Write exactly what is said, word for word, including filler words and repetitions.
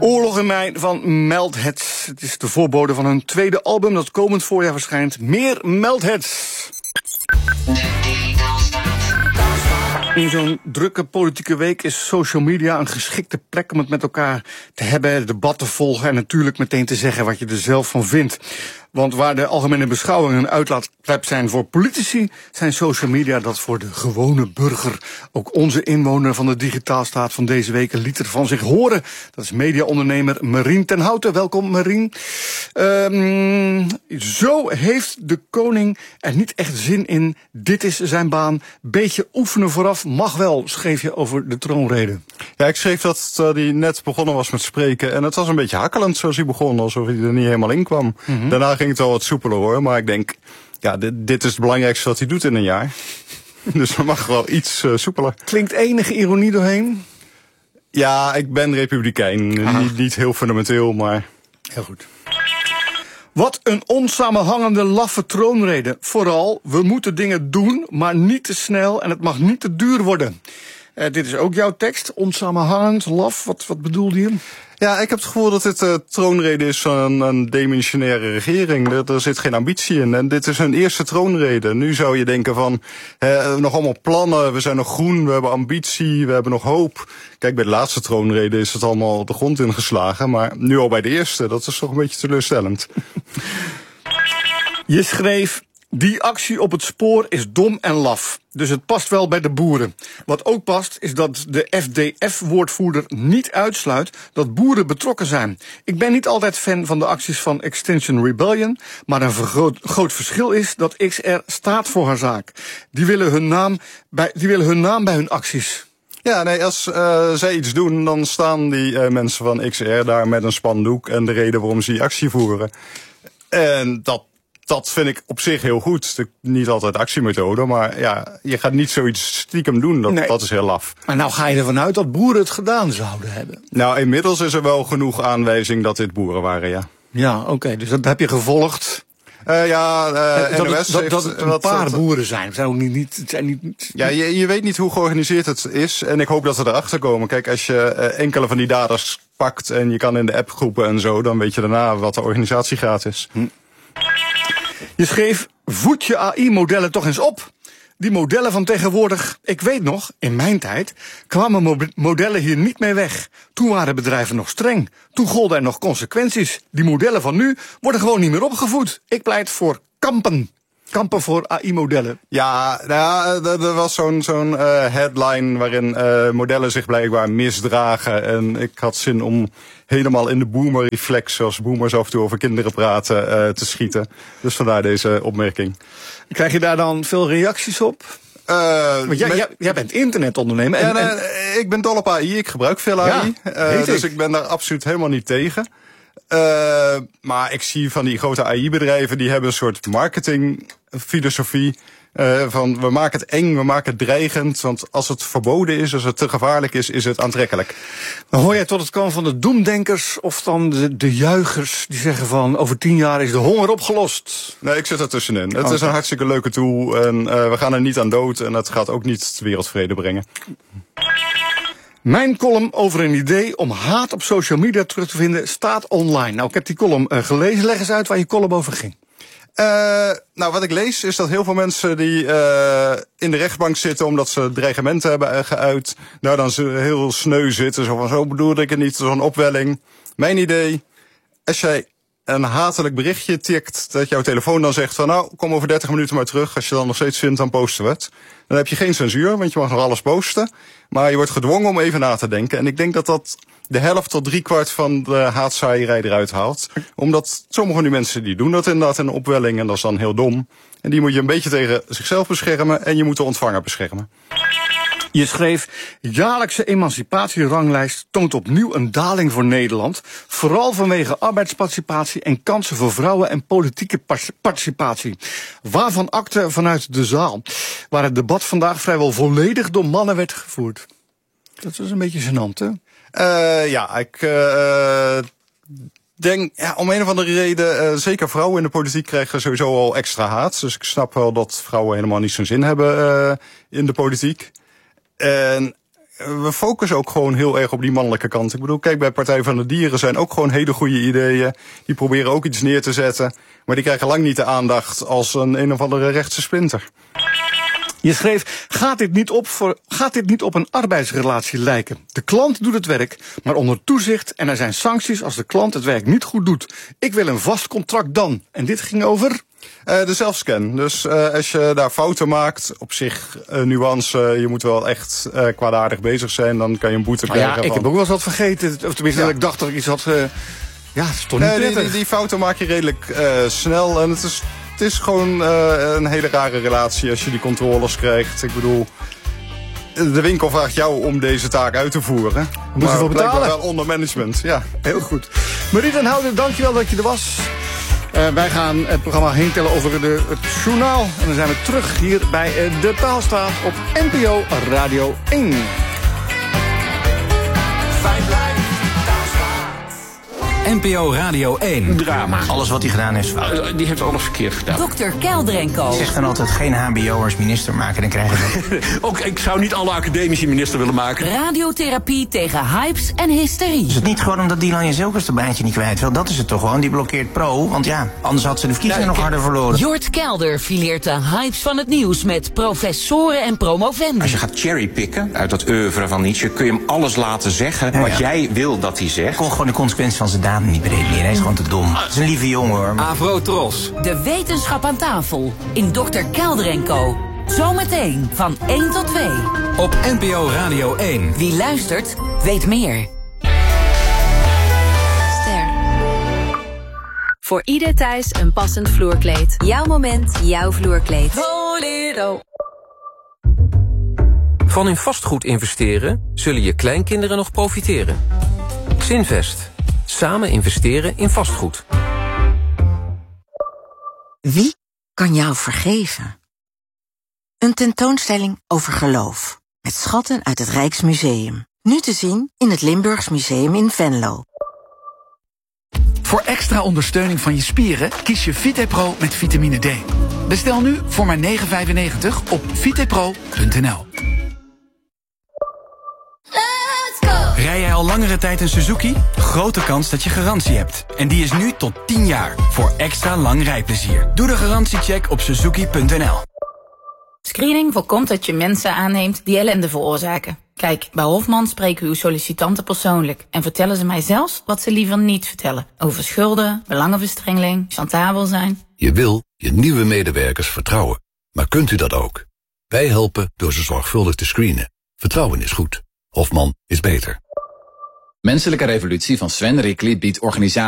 Oorlog in mij van Meldheads. Het is de voorbode van hun tweede album dat komend voorjaar verschijnt. Meer Meldheads. In zo'n drukke politieke week is social media een geschikte plek om het met elkaar te hebben, debatten te volgen en natuurlijk meteen te zeggen wat je er zelf van vindt. Want waar de algemene beschouwingen een uitlaatklep zijn voor politici, zijn social media dat voor de gewone burger. Ook onze inwoner van de digitaalstaat van deze week liet er van zich horen. Dat is mediaondernemer Marien ten Houten. Welkom Marien. Um, zo heeft de koning er niet echt zin in. Dit is zijn baan. Beetje oefenen vooraf mag wel, schreef je over de troonrede. Ja, ik schreef dat uh, hij net begonnen was met spreken. En het was een beetje hakkelend zoals hij begon, alsof hij er niet helemaal in kwam. Mm-hmm. Daarna ging het wel wat soepeler hoor, maar ik denk, ja, dit, dit is het belangrijkste wat hij doet in een jaar. Dus er mag wel iets uh, soepeler. Klinkt enige ironie doorheen? Ja, ik ben republikein. Niet, niet heel fundamenteel, maar... Heel goed. Wat een onsamenhangende laffe troonrede. Vooral, we moeten dingen doen, maar niet te snel en het mag niet te duur worden. Uh, dit is ook jouw tekst, onsamenhangend, laf. Wat, wat bedoelde je? Ja, ik heb het gevoel dat dit de uh, troonrede is van een demissionaire regering. Er, er zit geen ambitie in. En dit is hun eerste troonrede. Nu zou je denken van, hè, nog allemaal plannen, we zijn nog groen, we hebben ambitie, we hebben nog hoop. Kijk, bij de laatste troonrede is het allemaal de grond ingeslagen. Maar nu al bij de eerste, dat is toch een beetje teleurstellend. Je schreef, die actie op het spoor is dom en laf. Dus het past wel bij de boeren. Wat ook past, is dat de F D F-woordvoerder niet uitsluit dat boeren betrokken zijn. Ik ben niet altijd fan van de acties van Extinction Rebellion, maar een vergroot, groot verschil is dat X R staat voor haar zaak. Die willen hun naam bij, die willen hun naam bij hun acties. Ja, nee, als uh, zij iets doen, dan staan die uh, mensen van X R daar met een spandoek en de reden waarom ze die actie voeren. En dat Dat vind ik op zich heel goed. Niet altijd actiemethode, maar ja, je gaat niet zoiets stiekem doen. Dat, nee. dat is heel laf. Maar nou ga je ervan uit dat boeren het gedaan zouden hebben. Nou, inmiddels is er wel genoeg aanwijzing dat dit boeren waren, ja. Ja, oké. Okay, dus dat heb je gevolgd. Uh, ja, uh, dat, N O S het, dat, heeft, dat het een wat, paar wat, boeren zijn. Het zijn ook niet, niet, het zijn niet... Ja, je, je weet niet hoe georganiseerd het is. En ik hoop dat we erachter komen. Kijk, als je uh, enkele van die daders pakt en je kan in de appgroepen en zo, dan weet je daarna wat de organisatiegraad is. Hm. Je schreef, voed je A I-modellen toch eens op. Die modellen van tegenwoordig, ik weet nog, in mijn tijd, kwamen mo- modellen hier niet mee weg. Toen waren bedrijven nog streng. Toen golden er nog consequenties. Die modellen van nu worden gewoon niet meer opgevoed. Ik pleit voor kampen. Kampen voor A I-modellen. Ja, nou, er was zo'n zo'n uh, headline waarin uh, modellen zich blijkbaar misdragen. En ik had zin om helemaal in de boomer-reflex, zoals boomers af en toe over kinderen praten, uh, te schieten. Dus vandaar deze opmerking. Krijg je daar dan veel reacties op? Uh, Want jij, met... jij, jij bent internetondernemer. En, ja, nee, en... Ik ben dol op A I, ik gebruik veel A I. Ja, uh, dus ik. ik ben daar absoluut helemaal niet tegen. Uh, maar ik zie van die grote A I-bedrijven, die hebben een soort marketingfilosofie. Uh, van we maken het eng, we maken het dreigend. Want als het verboden is, als het te gevaarlijk is, is het aantrekkelijk. Dan hoor jij tot het kan van de doemdenkers of dan de, de juichers die zeggen van over tien jaar is de honger opgelost? Nee, ik zit er tussenin. Het okay. is een hartstikke leuke tool en uh, we gaan er niet aan dood. En het gaat ook niet wereldvrede brengen. Mijn column over een idee om haat op social media terug te vinden staat online. Nou, ik heb die column uh, gelezen. Leg eens uit waar je column over ging. Uh, nou, wat ik lees is dat heel veel mensen die uh, in de rechtbank zitten omdat ze dreigementen hebben uh, geuit, nou dan ze heel sneu zitten. Zo van, zo bedoelde ik het niet, zo'n opwelling. Mijn idee, als jij een hatelijk berichtje tikt, dat jouw telefoon dan zegt van, nou, kom over dertig minuten maar terug. Als je dan nog steeds vindt, dan posten we het. Dan heb je geen censuur, want je mag nog alles posten. Maar je wordt gedwongen om even na te denken. En ik denk dat dat de helft tot driekwart van de haatzaaierij eruit haalt. Omdat sommige van die mensen die doen dat inderdaad in een opwelling. En dat is dan heel dom. En die moet je een beetje tegen zichzelf beschermen. En je moet de ontvanger beschermen. Je schreef, jaarlijkse emancipatieranglijst toont opnieuw een daling voor Nederland. Vooral vanwege arbeidsparticipatie en kansen voor vrouwen en politieke participatie. Waarvan akte vanuit de zaal, waar het debat vandaag vrijwel volledig door mannen werd gevoerd. Dat was een beetje gênant, hè? Uh, ja, ik uh, denk, ja, om een of andere reden, uh, zeker vrouwen in de politiek krijgen sowieso al extra haat. Dus ik snap wel dat vrouwen helemaal niet zo'n zin hebben uh, in de politiek. En we focussen ook gewoon heel erg op die mannelijke kant. Ik bedoel, kijk, bij Partij van de Dieren zijn ook gewoon hele goede ideeën. Die proberen ook iets neer te zetten. Maar die krijgen lang niet de aandacht als een een of andere rechtse splinter. Je schreef, gaat dit, niet op voor, gaat dit niet op een arbeidsrelatie lijken? De klant doet het werk, maar onder toezicht en er zijn sancties als de klant het werk niet goed doet. Ik wil een vast contract dan. En dit ging over? Uh, de zelfscan. Dus uh, als je daar fouten maakt, op zich uh, nuance, uh, je moet wel echt uh, kwaadaardig bezig zijn, dan kan je een boete krijgen. Ah ja, ik van... heb ook wel eens wat vergeten. Of tenminste, ja. ik dacht dat ik iets had... Uh, ja, het is toch niet uh, prettig. Die, die, die fouten maak je redelijk uh, snel en het is... Het is gewoon uh, een hele rare relatie als je die controles krijgt. Ik bedoel, de winkel vraagt jou om deze taak uit te voeren. Moet je voor betalen? Wel onder management, ja. Heel goed. Marie den Houden, dankjewel dat je er was. Uh, wij gaan het programma heen tellen over de, het journaal. En dan zijn we terug hier bij uh, De Taalstaat op N P O Radio één. Fijn blij. N P O Radio één. Drama. Alles wat hij gedaan heeft fout. Uh, die heeft alles verkeerd gedaan. dokter Kelder en Co. Zegt dan altijd geen H B O'ers minister maken, dan krijgen we... Ook ik zou niet alle academici minister willen maken. Radiotherapie tegen hypes en hysterie. Is het niet gewoon omdat Dylan Jezelkers de baantje niet kwijt wil? Dat is het toch gewoon, die blokkeert Pro. Want ja, anders had ze de verkiezingen ja, nog harder verloren. Jort Kelder fileert de hypes van het nieuws met professoren en promovendi. Als je gaat cherrypicken uit dat oeuvre van Nietzsche, kun je hem alles laten zeggen ja, ja. wat jij wil dat hij zegt. Ik kon gewoon de consequenties van zijn daden niet bedenken. Hij is gewoon te dom. Het is een lieve jongen hoor. Avro Tros. De wetenschap aan tafel in dokter Kelder en Co. Zometeen van één tot twee. Op N P O Radio één. Wie luistert, weet meer. Ster. Voor ieder thuis een passend vloerkleed. Jouw moment, jouw vloerkleed. Volero. Van in vastgoed investeren zullen je kleinkinderen nog profiteren. Zinvest. Samen investeren in vastgoed. Wie kan jou vergeven? Een tentoonstelling over geloof. Met schatten uit het Rijksmuseum. Nu te zien in het Limburgs Museum in Venlo. Voor extra ondersteuning van je spieren kies je VitePro met vitamine D. Bestel nu voor maar negen vijfennegentig op vitepro punt n l. Rij jij al langere tijd een Suzuki? Grote kans dat je garantie hebt. En die is nu tot tien jaar. Voor extra lang rijplezier. Doe de garantiecheck op suzuki punt n l. Screening voorkomt dat je mensen aanneemt die ellende veroorzaken. Kijk, bij Hofman spreken uw sollicitanten persoonlijk en vertellen ze mij zelfs wat ze liever niet vertellen. Over schulden, belangenverstrengeling, chantabel zijn. Je wil je nieuwe medewerkers vertrouwen. Maar kunt u dat ook? Wij helpen door ze zorgvuldig te screenen. Vertrouwen is goed. Hofman is beter. Menselijke Revolutie van Sven Rickli biedt organisatie